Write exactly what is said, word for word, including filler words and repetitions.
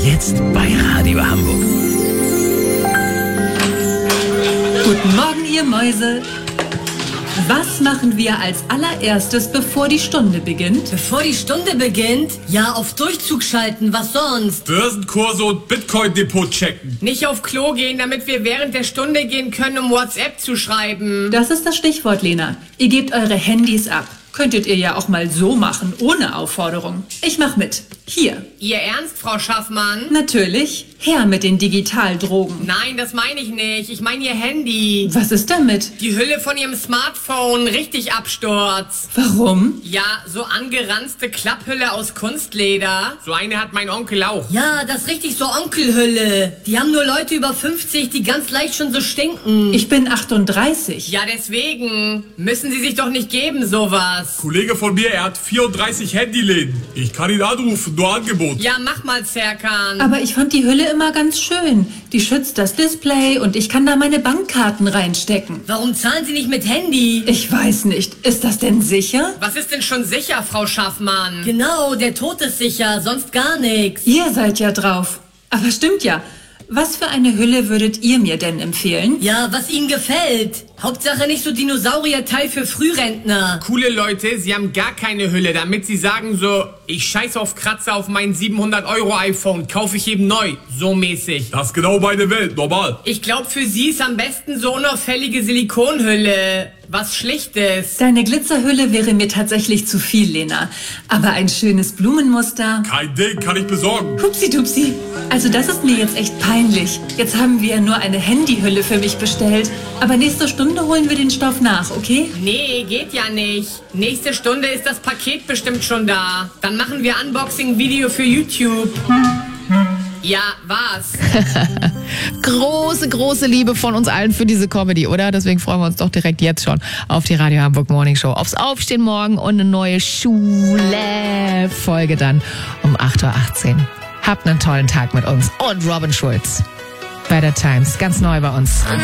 Jetzt bei Radio Hamburg. Guten Morgen, ihr Mäuse. Was machen wir als allererstes, bevor die Stunde beginnt? Bevor die Stunde beginnt? Ja, auf Durchzug schalten, was sonst? Börsenkurse und Bitcoin-Depot checken. Nicht auf Klo gehen, damit wir während der Stunde gehen können, um WhatsApp zu schreiben. Das ist das Stichwort, Lena. Ihr gebt eure Handys ab. Könntet ihr ja auch mal so machen, ohne Aufforderung. Ich mach mit. Hier. Ihr Ernst, Frau Schaffmann? Natürlich. Her mit den Digitaldrogen. Nein, das meine ich nicht. Ich meine Ihr Handy. Was ist damit? Die Hülle von Ihrem Smartphone, richtig Absturz. Warum? Ja, so angeranzte Klapphülle aus Kunstleder. So eine hat mein Onkel auch. Ja, das ist richtig so Onkelhülle. Die haben nur Leute über fünfzig, die ganz leicht schon so stinken. Ich bin achtunddreißig. Ja, deswegen müssen Sie sich doch nicht geben, sowas. Kollege von mir, er hat vierunddreißig Handyläden. Ich kann ihn anrufen, nur Angebot. Ja, mach mal, Serkan. Aber ich fand die Hülle immer ganz schön. Die schützt das Display und ich kann da meine Bankkarten reinstecken. Warum zahlen Sie nicht mit Handy? Ich weiß nicht. Ist das denn sicher? Was ist denn schon sicher, Frau Schaffmann? Genau, der Tod ist sicher, sonst gar nichts. Ihr seid ja drauf. Aber stimmt ja. Was für eine Hülle würdet ihr mir denn empfehlen? Ja, was Ihnen gefällt. Hauptsache nicht so Dinosaurierteil für Frührentner. Coole Leute, sie haben gar keine Hülle, damit sie sagen so, ich scheiß auf Kratzer auf mein siebenhundert Euro iPhone, kaufe ich eben neu, so mäßig. Das ist genau meine Welt, normal. Ich glaube, für sie ist am besten so unauffällige Silikonhülle. Was Schlichtes. Deine Glitzerhülle wäre mir tatsächlich zu viel, Lena. Aber ein schönes Blumenmuster... Kein Ding, kann ich besorgen. Hupsi-dupsi. Also das ist mir jetzt echt peinlich. Jetzt haben wir nur eine Handyhülle für mich bestellt. Aber nächste Stunde holen wir den Stoff nach, okay? Nee, geht ja nicht. Nächste Stunde ist das Paket bestimmt schon da. Dann machen wir Unboxing-Video für YouTube. Ja, was? Große, große Liebe von uns allen für diese Comedy, oder? Deswegen freuen wir uns doch direkt jetzt schon auf die Radio Hamburg Morning Show. Aufs Aufstehen morgen und eine neue Schule-Folge dann um acht Uhr achtzehn. Habt einen tollen Tag mit uns und Robin Schulz. Better Times, ganz neu bei uns.